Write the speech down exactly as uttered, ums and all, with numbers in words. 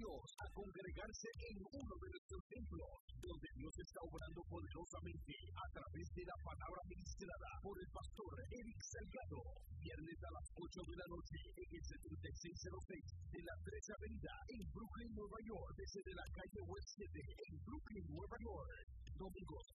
Dios a congregarse en uno de nuestros templos, donde Dios está obrando poderosamente a través de la palabra ministrada por el pastor Eric Salgado. Viernes a las ocho de la noche en el setenta y seis cero seis de la tres Avenida en Brooklyn, Nueva York, desde la calle West siete en Brooklyn, Nueva York. Domingos